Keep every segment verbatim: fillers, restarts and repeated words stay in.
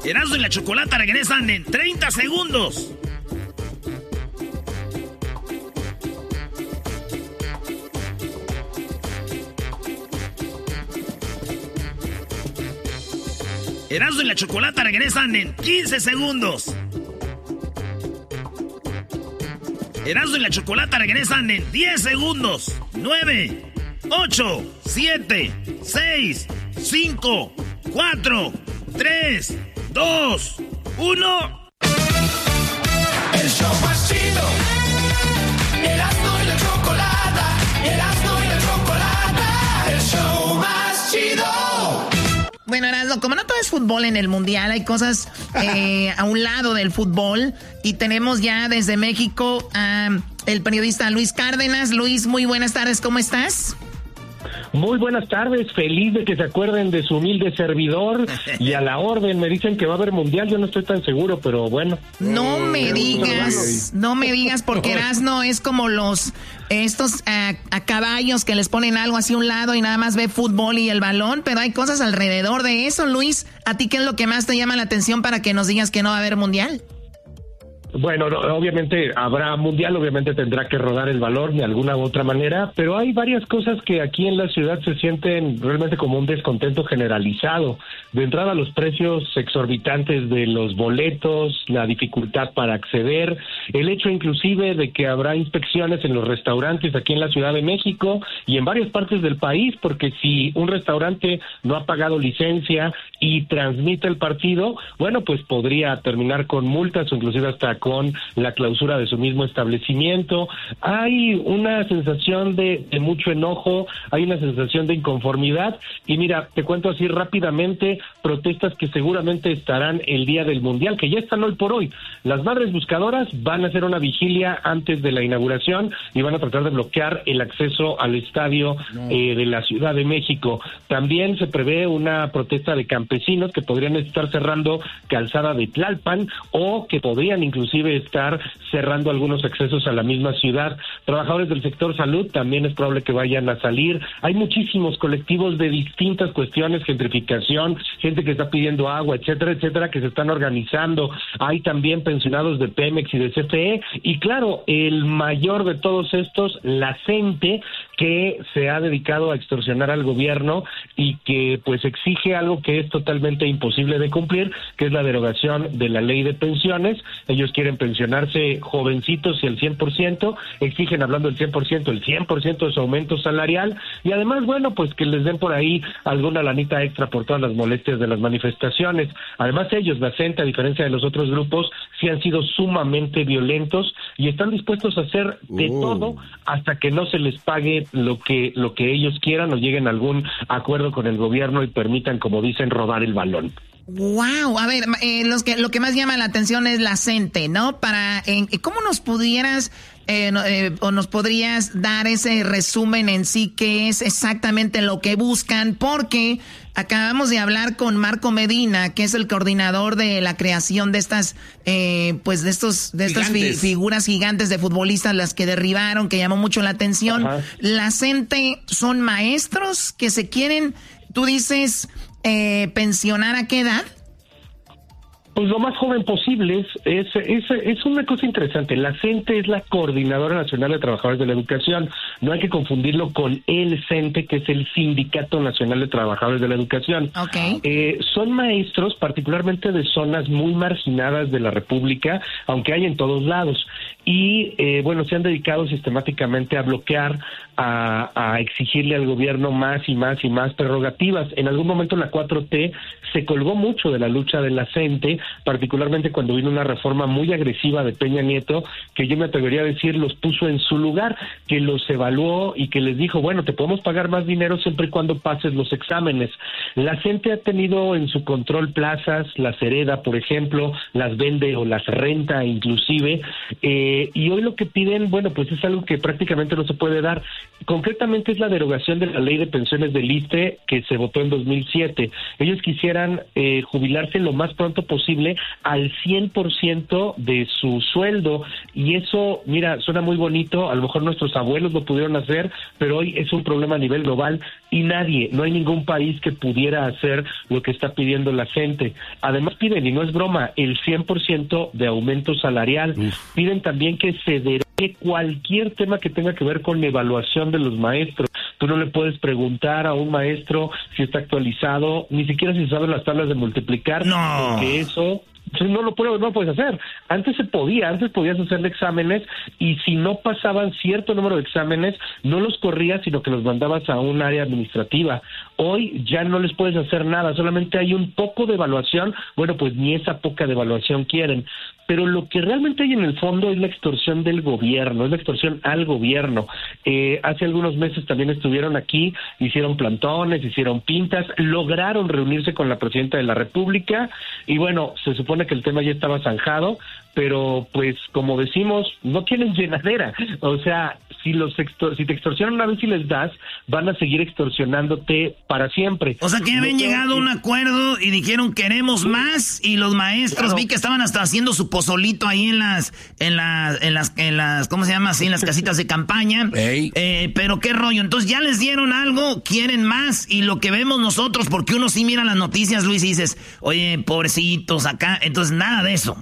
Erasmo y la Chocolata regresan en treinta segundos. Erasmo y la Chocolata regresan en quince segundos. Erasmo y la Chocolata regresan en diez segundos. nueve, ocho, siete, seis, cinco, cuatro, tres, dos, uno. El show más chido. Erasmo y la Chocolata. Erasmo y la Chocolata. El show más chido. Bueno, Erasmo, como no todo es fútbol en el Mundial, hay cosas eh, a un lado del fútbol. Y tenemos ya desde México a um, el periodista Luis Cárdenas. Luis, muy buenas tardes, ¿cómo estás? Muy buenas tardes, feliz de que se acuerden de su humilde servidor y a la orden. Me dicen que va a haber mundial, yo no estoy tan seguro, pero bueno. No me digas, no me digas, porque Erasmo es como los estos a, a caballos que les ponen algo así a un lado y nada más ve fútbol y el balón, pero hay cosas alrededor de eso. Luis, ¿a ti qué es lo que más te llama la atención para que nos digas que no va a haber mundial? Bueno, no, obviamente habrá mundial, obviamente tendrá que rodar el balón de alguna u otra manera, pero hay varias cosas que aquí en la ciudad se sienten realmente como un descontento generalizado. De entrada, los precios exorbitantes de los boletos, la dificultad para acceder, el hecho inclusive de que habrá inspecciones en los restaurantes aquí en la Ciudad de México y en varias partes del país, porque si un restaurante no ha pagado licencia y transmite el partido, bueno, pues podría terminar con multas o inclusive hasta con la clausura de su mismo establecimiento. Hay una sensación de, de mucho enojo, hay una sensación de inconformidad y mira, te cuento así rápidamente, protestas que seguramente estarán el día del Mundial, que ya están hoy por hoy. Las madres buscadoras van a hacer una vigilia antes de la inauguración y van a tratar de bloquear el acceso al estadio no. eh, de la Ciudad de México. También se prevé una protesta de campesinos que podrían estar cerrando Calzada de Tlalpan o que podrían inclusive estar cerrando algunos accesos a la misma ciudad. Trabajadores del sector salud también es probable que vayan a salir. Hay muchísimos colectivos de distintas cuestiones, gentrificación, gente que está pidiendo agua, etcétera, etcétera, que se están organizando. Hay también pensionados de Pemex y de C F E y claro, el mayor de todos estos, la CENTE, que se ha dedicado a extorsionar al gobierno y que pues exige algo que es totalmente imposible de cumplir, que es la derogación de la ley de pensiones. Ellos quieren pensionarse jovencitos y el cien por ciento, exigen, hablando del cien por ciento, el cien por ciento de su aumento salarial y además, bueno, pues que les den por ahí alguna lanita extra por todas las molestias de las manifestaciones. Además ellos, la CENTE, a diferencia de los otros grupos, sí han sido sumamente violentos y están dispuestos a hacer de uh. todo hasta que no se les pague lo que lo que ellos quieran o lleguen a algún acuerdo con el gobierno y permitan, como dicen, rodar el balón. Wow, a ver, eh, los que lo que más llama la atención es la CENTE, ¿no? Para eh, ¿cómo nos pudieras eh, eh, o nos podrías dar ese resumen en sí qué es exactamente lo que buscan? Porque acabamos de hablar con Marco Medina, que es el coordinador de la creación de estas, eh, pues de estos, de estas fi- figuras gigantes de futbolistas, las que derribaron, que llamó mucho la atención. Ajá. La CENTE son maestros que se quieren, tú dices, eh, pensionar ¿a qué edad? Pues lo más joven posible. Es, es, es una cosa interesante. La CENTE es la Coordinadora Nacional de Trabajadores de la Educación. No hay que confundirlo con el CENTE, que es el Sindicato Nacional de Trabajadores de la Educación. Okay. Eh, son maestros particularmente de zonas muy marginadas de la República, aunque hay en todos lados. Y, eh, bueno, se han dedicado sistemáticamente a bloquear, a, a exigirle al gobierno más y más y más prerrogativas. En algún momento la cuatro T se colgó mucho de la lucha de la CENTE, particularmente cuando vino una reforma muy agresiva de Peña Nieto, que yo me atrevería a decir los puso en su lugar, que los evaluó y que les dijo, bueno, te podemos pagar más dinero siempre y cuando pases los exámenes. La CENTE ha tenido en su control plazas, las hereda, por ejemplo, las vende o las renta inclusive, eh, y hoy lo que piden, bueno, pues es algo que prácticamente no se puede dar. Concretamente es la derogación de la ley de pensiones del I S S S T E que se votó en dos mil siete. Ellos quisieran eh, jubilarse lo más pronto posible posible al cien por ciento de su sueldo. Y eso, mira, suena muy bonito, a lo mejor nuestros abuelos lo pudieron hacer, pero hoy es un problema a nivel global y nadie, no hay ningún país que pudiera hacer lo que está pidiendo la gente. Además piden, y no es broma, el cien por ciento de aumento salarial. Uf. Piden también que se derogue cualquier tema que tenga que ver con la evaluación de los maestros. Tú no le puedes preguntar a un maestro si está actualizado, ni siquiera si sabe las tablas de multiplicar, no. porque eso... no lo puedo, no lo puedes hacer. Antes se podía, antes podías hacerle exámenes y si no pasaban cierto número de exámenes, no los corrías, sino que los mandabas a un área administrativa. Hoy ya no les puedes hacer nada, solamente hay un poco de evaluación, bueno, pues ni esa poca de evaluación quieren. Pero lo que realmente hay en el fondo es la extorsión del gobierno, es la extorsión al gobierno. Eh, hace algunos meses también estuvieron aquí, hicieron plantones, hicieron pintas, lograron reunirse con la presidenta de la República y bueno, se supone que el tema ya estaba zanjado, pero pues como decimos, no tienen llenadera. O sea, si los extor- si te extorsionan una vez y les das, van a seguir extorsionándote para siempre. O sea que ya habían no llegado a un acuerdo y dijeron queremos más y los maestros claro. Vi que estaban hasta haciendo su pozolito ahí en las, en las, en las, en las, ¿cómo se llama así? En las casitas de campaña. Hey. Eh, pero qué rollo. Entonces ya les dieron algo, quieren más y lo que vemos nosotros, porque uno sí mira las noticias, Luis, y dices, oye, pobrecitos acá. Entonces nada de eso.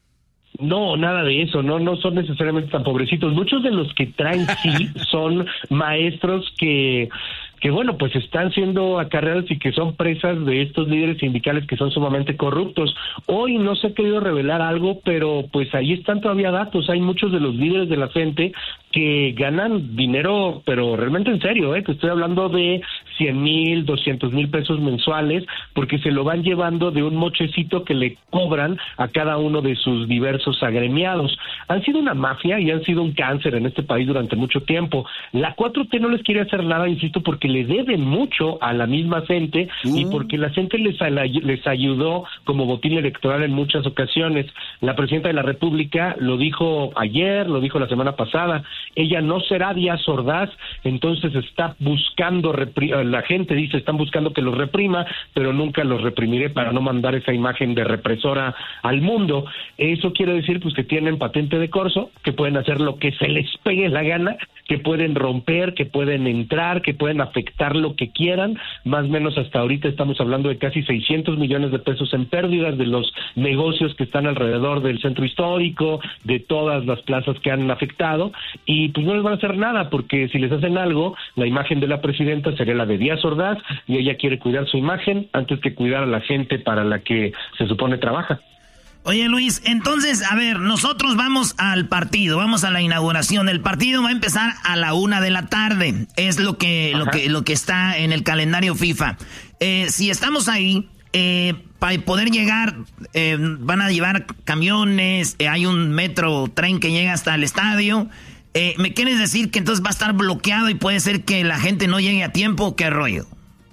No, nada de eso, no no son necesariamente tan pobrecitos. Muchos de los que traen sí son maestros que que bueno, pues están siendo acarreados y que son presas de estos líderes sindicales que son sumamente corruptos. Hoy no se ha querido revelar algo, pero pues ahí están todavía datos. Hay muchos de los líderes de la gente que ganan dinero, pero realmente en serio, ¿eh? Que estoy hablando de cien mil, doscientos mil pesos mensuales, porque se lo van llevando de un mochecito que le cobran a cada uno de sus diversos agremiados. Han sido una mafia y han sido un cáncer en este país durante mucho tiempo. La cuatro T no les quiere hacer nada, insisto, porque le deben mucho a la misma gente uh. y porque la gente les, les ayudó como botín electoral en muchas ocasiones. La presidenta de la República lo dijo ayer, lo dijo la semana pasada, ella no será Díaz Ordaz, entonces está buscando, repri- la gente dice, están buscando que los reprima, pero nunca los reprimiré para no mandar esa imagen de represora al mundo. Eso quiere decir pues que tienen patente de corso, que pueden hacer lo que se les pegue la gana, que pueden romper, que pueden entrar, que pueden afectar lo que quieran. Más o menos hasta ahorita estamos hablando de casi seiscientos millones de pesos en pérdidas de los negocios que están alrededor del centro histórico, de todas las plazas que han afectado, y pues no les van a hacer nada, porque si les hacen algo, la imagen de la presidenta sería la de Díaz Ordaz, y ella quiere cuidar su imagen antes que cuidar a la gente para la que se supone trabaja. Oye, Luis, entonces, a ver, nosotros vamos al partido, vamos a la inauguración. El partido va a empezar a la una de la tarde. Es lo que, lo que, lo que está en el calendario FIFA. Eh, si estamos ahí, eh, para poder llegar, eh, van a llevar camiones, eh, hay un metro, tren que llega hasta el estadio. Eh, ¿Me quieres decir que entonces va a estar bloqueado y puede ser que la gente no llegue a tiempo? ¿Qué rollo?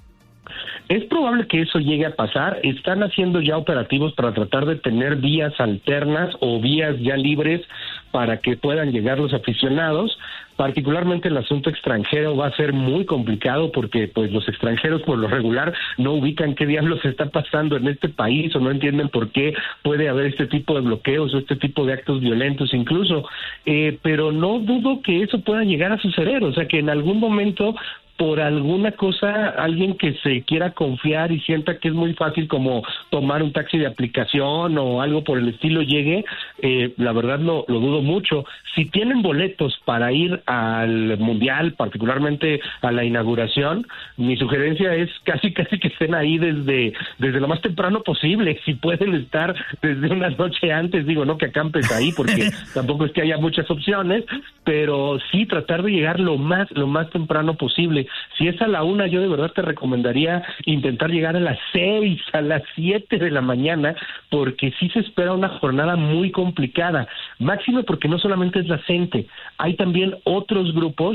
Es probable que eso llegue a pasar. Están haciendo ya operativos para tratar de tener vías alternas o vías ya libres para que puedan llegar los aficionados. Particularmente el asunto extranjero va a ser muy complicado porque pues los extranjeros por lo regular no ubican qué diablos está pasando en este país o no entienden por qué puede haber este tipo de bloqueos o este tipo de actos violentos incluso. Eh, pero no dudo que eso pueda llegar a suceder, o sea que en algún momento por alguna cosa, alguien que se quiera confiar y sienta que es muy fácil como tomar un taxi de aplicación o algo por el estilo llegue, eh, la verdad lo, lo dudo mucho. Si tienen boletos para ir al Mundial, particularmente a la inauguración, mi sugerencia es casi casi que estén ahí desde, desde lo más temprano posible, si pueden estar desde una noche antes, digo, no que acampes ahí porque tampoco es que haya muchas opciones, pero sí tratar de llegar lo más, lo más temprano posible. Si es a la una, yo de verdad te recomendaría intentar llegar a las seis, a las siete de la mañana, porque sí se espera una jornada muy complicada. Máximo porque no solamente es la gente, hay también otros grupos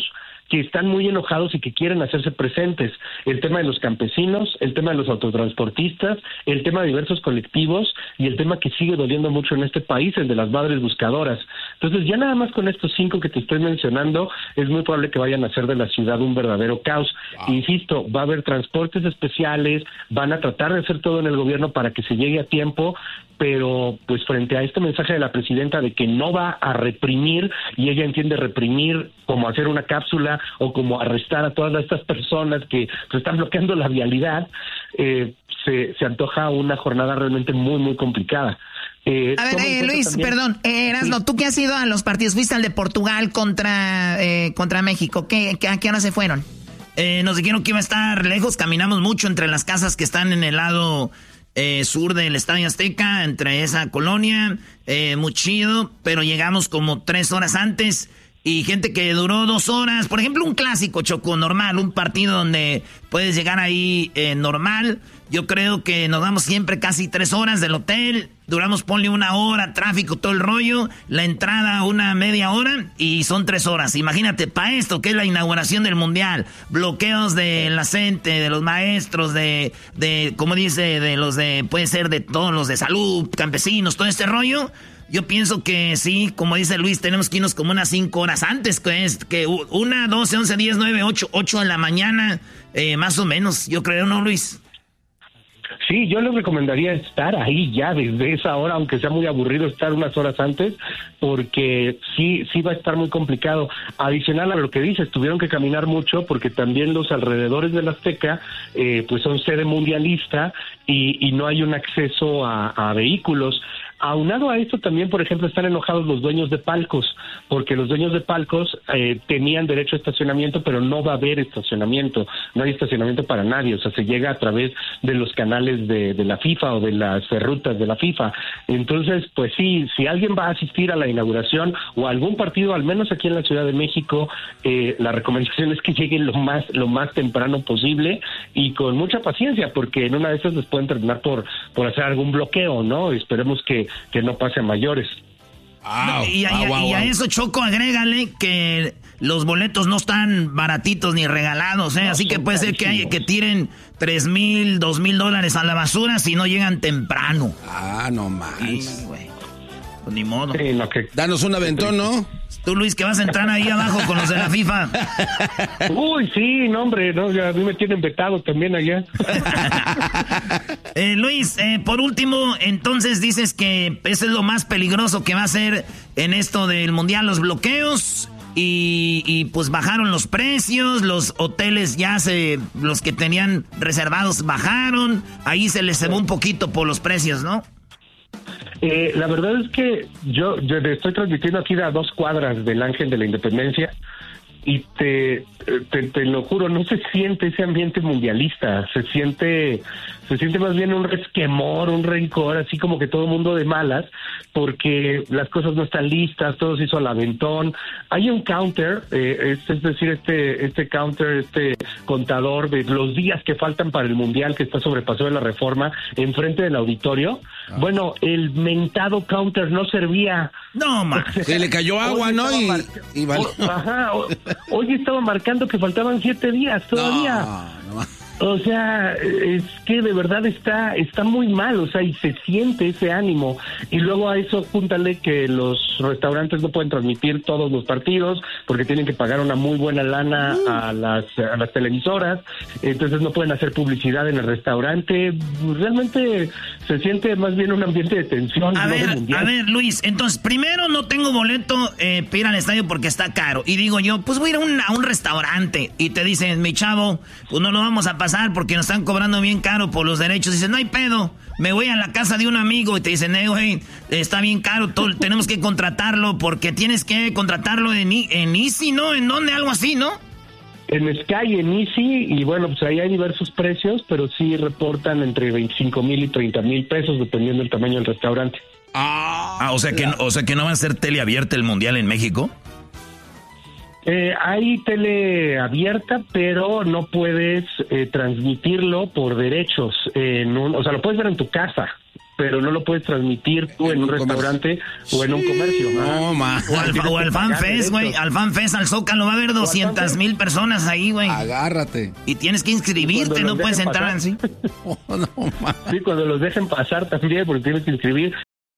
que están muy enojados y que quieren hacerse presentes. El tema de los campesinos, el tema de los autotransportistas, el tema de diversos colectivos y el tema que sigue doliendo mucho en este país, el de las madres buscadoras. Entonces, ya nada más con estos cinco que te estoy mencionando, es muy probable que vayan a hacer de la ciudad un verdadero caos. Wow. Insisto, va a haber transportes especiales, van a tratar de hacer todo en el gobierno para que se llegue a tiempo, pero pues frente a este mensaje de la presidenta de que no va a reprimir, y ella entiende reprimir como hacer una cápsula o como arrestar a todas estas personas que pues, están bloqueando la vialidad, eh, se, se antoja una jornada realmente muy, muy complicada. Eh, a ver, eh, Luis, también, perdón, eh, Erasno, sí. Tú que has ido a los partidos, fuiste al de Portugal contra, eh, contra México, ¿Qué, qué, ¿a qué hora se fueron? Eh, nos dijeron que iba a estar lejos, caminamos mucho entre las casas que están en el lado eh, sur del Estadio Azteca, entre esa colonia, eh, muy chido, pero llegamos como tres horas antes y gente que duró dos horas. Por ejemplo, un clásico, Choco, normal, un partido donde puedes llegar ahí eh, normal. Yo creo que nos damos siempre casi tres horas del hotel, duramos, ponle una hora, tráfico, todo el rollo, la entrada una media hora y son tres horas. Imagínate, para esto que es la inauguración del Mundial, bloqueos de la gente, de los maestros, de, de, como dice, de los de, puede ser de todos los de salud, campesinos, todo este rollo. Yo pienso que sí, como dice Luis, tenemos que irnos como unas cinco horas antes, que es que una, doce, once, diez, nueve, ocho, ocho de la mañana, eh, más o menos, yo creo, ¿no, Luis? Sí, yo les recomendaría estar ahí ya desde esa hora, aunque sea muy aburrido estar unas horas antes, porque sí, sí va a estar muy complicado. Adicional a lo que dices, tuvieron que caminar mucho porque también los alrededores del Azteca, eh, pues son sede mundialista y, y no hay un acceso a, a vehículos. Aunado a esto también, por ejemplo, están enojados los dueños de palcos, porque los dueños de palcos eh, tenían derecho a estacionamiento, pero no va a haber estacionamiento, no hay estacionamiento para nadie, o sea, se llega a través de los canales de, de la FIFA o de las rutas de la FIFA. Entonces, pues sí, si alguien va a asistir a la inauguración o a algún partido, al menos aquí en la Ciudad de México, eh, la recomendación es que lleguen lo más, lo más temprano posible y con mucha paciencia, porque en una de esas les pueden terminar por, por hacer algún bloqueo, ¿no? Esperemos que que no pase a mayores. Wow, y, a, wow, wow, y a eso, Choco, agrégale que los boletos no están baratitos ni regalados, ¿eh? No, así que puede ser que, hay, que tiren tres mil, dos mil dólares a la basura si no llegan temprano. Ah, no más. Sí, güey. Pues ni modo. Sí, no, que... Danos un aventón, ¿no? Tú, Luis, que vas a entrar ahí abajo con los de la FIFA. Uy, sí, no, hombre, no, ya a mí me tienen vetado también allá. eh, Luis, eh, por último, entonces dices que eso es lo más peligroso que va a ser en esto del Mundial, los bloqueos. Y, y pues bajaron los precios, los hoteles ya se, los que tenían reservados bajaron, ahí se les cebó un poquito por los precios, ¿no? Eh, la verdad es que yo, yo estoy transmitiendo aquí a dos cuadras del Ángel de la Independencia y te, te, te lo juro, no se siente ese ambiente mundialista, se siente, se siente más bien un resquemor, un rencor, así como que todo el mundo de malas, porque las cosas no están listas, todo se hizo al aventón. Hay un counter, eh, es, es decir, este, este counter, este contador de los días que faltan para el Mundial que está sobrepasado de la Reforma, enfrente del auditorio. Ah. Bueno, el mentado counter no servía. No, man. Se le cayó agua, ¿no? Y, y vale. o, ajá, o, hoy estaba marcando que faltaban siete días todavía. No, no. O sea, es que de verdad está está muy mal, o sea, y se siente ese ánimo. Y luego a eso júntale que los restaurantes no pueden transmitir todos los partidos porque tienen que pagar una muy buena lana a las a las televisoras, entonces no pueden hacer publicidad en el restaurante. Realmente se siente más bien un ambiente de tensión. A no ver, de mundial. a ver, Luis, entonces primero no tengo boleto eh, para ir al estadio porque está caro. Y digo yo, pues voy a ir a un, a un restaurante. Y te dicen, mi chavo, pues no lo vamos a pasar porque nos están cobrando bien caro por los derechos. Dicen, no hay pedo, me voy a la casa de un amigo y te dicen, eh, güey, está bien caro, todo, tenemos que contratarlo porque tienes que contratarlo en, en Easy, ¿no? ¿En dónde? Algo así, ¿no? En Sky, en Easy, y bueno, pues ahí hay diversos precios, pero sí reportan entre veinticinco mil y treinta mil pesos dependiendo del tamaño del restaurante. Ah, ah o, sea que, o sea que no va a ser teleabierta el Mundial en México. Eh, hay tele abierta, pero no puedes eh, transmitirlo por derechos. En un, o sea, lo puedes ver en tu casa, pero no lo puedes transmitir tú en, en un, un restaurante o en un comercio. No, ma. O al, o al Fan Fest, güey. Al Fan Fest, al Zócalo, va a haber doscientas mil personas ahí, güey. Agárrate. Y tienes que inscribirte, no puedes entrar así. Oh, no, ma. Sí, cuando los dejen pasar también, porque tienes que inscribir.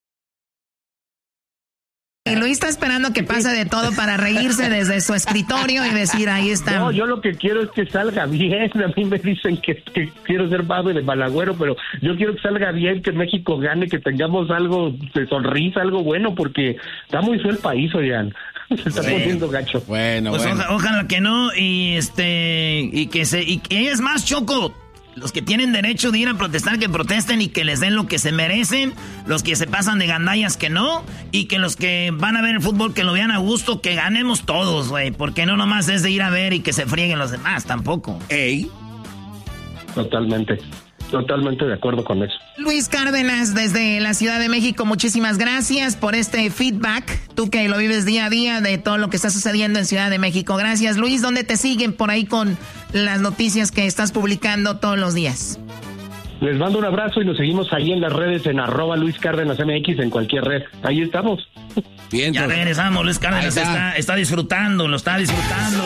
Y Luis está esperando que pase de todo para reírse desde su escritorio y decir, ahí está. No, yo lo que quiero es que salga bien. A mí me dicen que, que quiero ser padre de Malagüero, pero yo quiero que salga bien, que México gane, que tengamos algo de sonrisa, algo bueno, porque está muy feo el país, oigan. Se está sí. poniendo gacho. Bueno, pues bueno. Oja, ojalá que no, y este, y que se, y que es más, Choco. Los que tienen derecho de ir a protestar, que protesten y que les den lo que se merecen. Los que se pasan de gandallas, que no. Y que los que van a ver el fútbol, que lo vean a gusto, que ganemos todos, güey. Porque no nomás es de ir a ver y que se frieguen los demás, tampoco. Ey. Totalmente. Totalmente de acuerdo con eso. Luis Cárdenas, desde la Ciudad de México, muchísimas gracias por este feedback. Tú que lo vives día a día de todo lo que está sucediendo en Ciudad de México. Gracias, Luis. ¿Dónde te siguen por ahí con las noticias que estás publicando todos los días? Les mando un abrazo y nos seguimos ahí en las redes en arroba Luis Cárdenas M X en cualquier red. Ahí estamos. Bien, ya regresamos. Luis Cárdenas está. Está, está disfrutando, lo está disfrutando.